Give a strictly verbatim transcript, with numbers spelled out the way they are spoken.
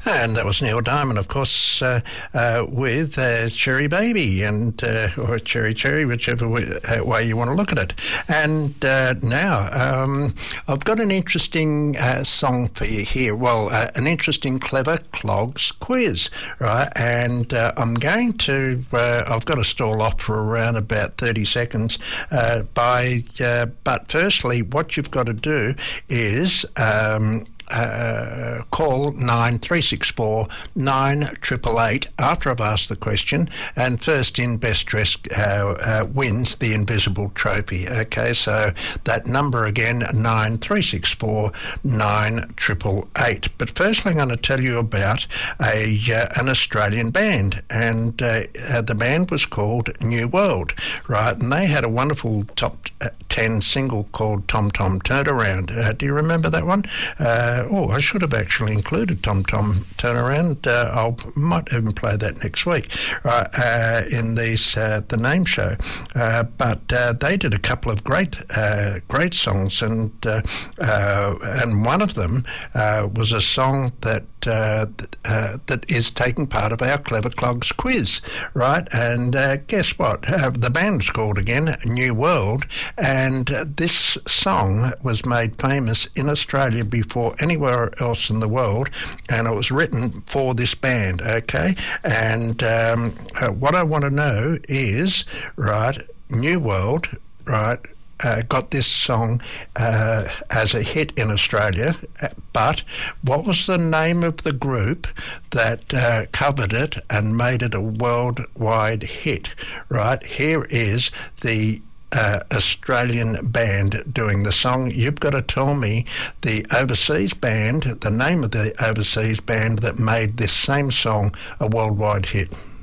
And that was Neil Diamond, of course, uh, uh, with uh, Cherry Baby, and uh, or Cherry Cherry, whichever way, uh, way you want to look at it. And uh, now um, I've got an interesting uh, song for you here. Well, uh, an interesting Clever Clogs quiz, right? And uh, I'm going to, uh, I've got to stall off for around about thirty seconds. Uh, by, uh, but firstly, what you've got to do is Um, Uh, call nine three six four nine eight eight eight after I've asked the question, and first in best dressed uh, uh, wins the invisible trophy. Okay, so that number again, nine three six four nine eight eight eight. But firstly, I'm going to tell you about a uh, an Australian band, and uh, uh, the band was called New World, right? And they had a wonderful top ten single called Tom Tom Turnaround. Uh, do you remember that one? Uh, oh, I should have actually included Tom Tom Turnaround. Uh, I might even play that next week, right? Uh, in these uh, the name show. Uh, but uh, they did a couple of great uh, great songs, and uh, uh, and one of them uh, was a song that. Uh, that, uh, that is taking part of our Clever Clogs quiz, right? And uh, guess what? Uh, the band's called again New World, and uh, this song was made famous in Australia before anywhere else in the world, and it was written for this band, okay? And um, uh, what I want to know is, right, New World, right, Uh, got this song uh, as a hit in Australia, but what was the name of the group that uh, covered it and made it a worldwide hit, right? Here is the uh, Australian band doing the song. You've got to tell me the overseas band, the name of the overseas band that made this same song a worldwide hit.